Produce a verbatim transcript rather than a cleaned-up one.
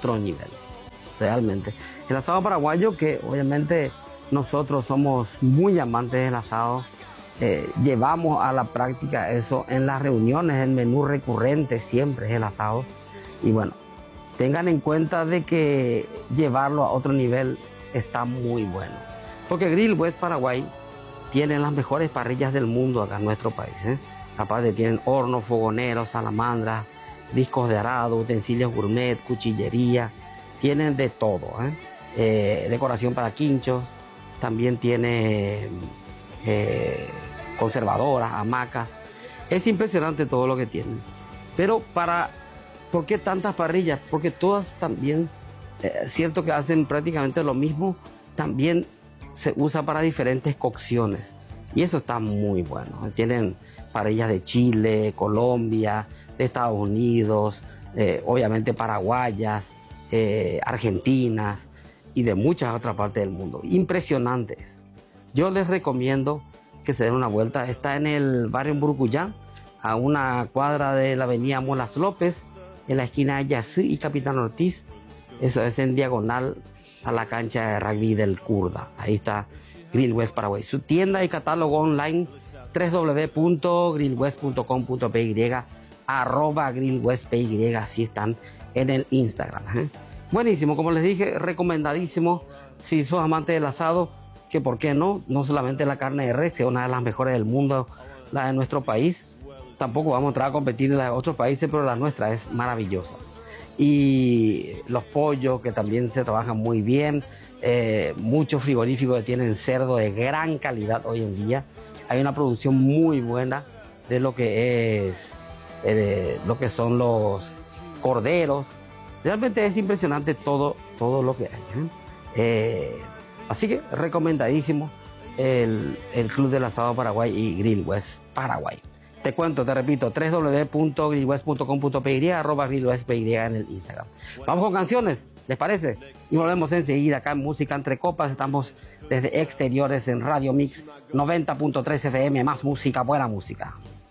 otro nivel, realmente. El asado paraguayo, que obviamente nosotros somos muy amantes del asado, eh, llevamos a la práctica eso en las reuniones, el menú recurrente siempre es el asado. Y bueno, tengan en cuenta de que llevarlo a otro nivel está muy bueno. Porque Grill West Paraguay tiene las mejores parrillas del mundo acá en nuestro país, ¿eh? Aparte tienen hornos, fogoneros, salamandras, discos de arado, utensilios gourmet, cuchillería, tienen de todo, ¿eh? Eh, decoración para quinchos, también tiene eh, conservadoras, hamacas. Es impresionante todo lo que tienen. Pero para, ¿por qué tantas parrillas? Porque todas también, eh, cierto que hacen prácticamente lo mismo, también se usa para diferentes cocciones. Y eso está muy bueno. Tienen parrillas de Chile, Colombia, de Estados Unidos, eh, obviamente paraguayas, eh, argentinas y de muchas otras partes del mundo. Impresionantes. Yo les recomiendo que se den una vuelta. Está en el barrio Burcuyá, a una cuadra de la avenida Molas López, en la esquina de Yací y Capitán Ortiz. Eso es en diagonal a la cancha de rugby del Kurda. Ahí está Grill West Paraguay. Su tienda y catálogo online doble u doble u doble u punto grill west punto com punto p y, arroba grillwestpy, así están en el Instagram, ¿eh? Buenísimo, como les dije, recomendadísimo si sos amante del asado, que por qué no, no solamente la carne de res, que es una de las mejores del mundo, la de nuestro país, tampoco vamos a entrar a competir en la de otros países, pero la nuestra es maravillosa. Y los pollos, que también se trabajan muy bien, eh, muchos frigoríficos que tienen cerdo de gran calidad hoy en día. Hay una producción muy buena de lo que es eh, lo que son los corderos. Realmente es impresionante todo, todo lo que hay, ¿eh? Eh, así que recomendadísimo el, el Club del Asado Paraguay y Grill West Paraguay. Te cuento, te repito, doble u doble u doble u punto grill west punto com punto p y, arroba grillwestpy en el Instagram. Vamos con canciones, ¿les parece? Y volvemos enseguida acá en Música Entre Copas. Estamos desde Exteriores en Radio Mix noventa punto tres F M, más música, buena música.